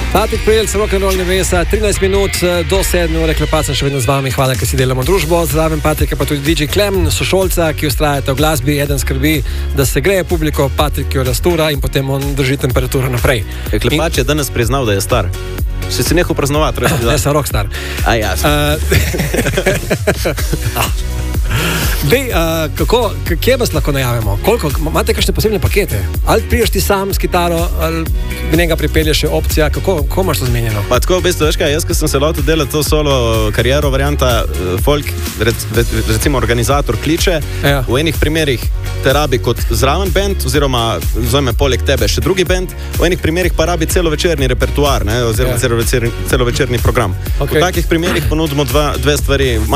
Patrik Prelc, rock'n'roll nevesa, 13 minut do 7 ure, Klepac sem še vedno z vami, hvala, ker si delamo družbo. Zraven Patrika pa tudi DJ Klem, sošolca, ki ustrajate v glasbi, eden skrbi, da se greje publiko, Patrik jo rastura in potem on drži temperaturo naprej. Klepac je danes priznal, da je star. Si nehal praznovati, reči, da je rockstar. A jasno. Dej, kje vas lahko najavimo? Koliko, imate kakšne posebne pakete? Ali priješ ti sam s kitaro, ali v njega pripelje še opcija? Kako imaš to zmenjeno? Pa tako, v bistvu, veš kaj, jaz, ko sem se lotil delati to solo kariero, varianta, folk, recimo organizator kliče, v enih primerih te rabi kot zraven band, oziroma vzame poleg tebe še drugi band, v enih primerih pa rabi celovečerni repertoar, oziroma celovečerni program. V takih primerih ponudimo dve stvari.